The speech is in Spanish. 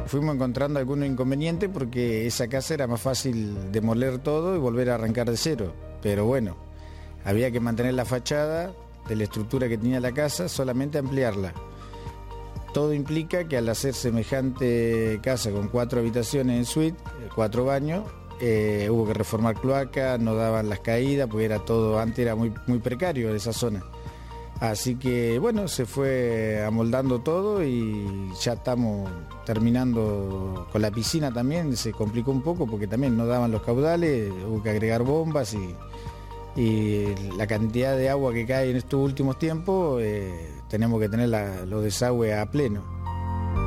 fuimos encontrando algunos inconvenientes porque esa casa era más fácil demoler todo y volver a arrancar de cero. Pero bueno, había que mantener la fachada de la estructura que tenía la casa, solamente ampliarla. Todo implica que al hacer semejante casa con 4 habitaciones en suite, 4 baños, hubo que reformar cloaca, no daban las caídas, porque era todo, antes era muy precario esa zona. Así que bueno, se fue amoldando todo y ya estamos terminando con la piscina también. Se complicó un poco porque también no daban los caudales, hubo que agregar bombas y la cantidad de agua que cae en estos últimos tiempos, tenemos que tener los desagües a pleno.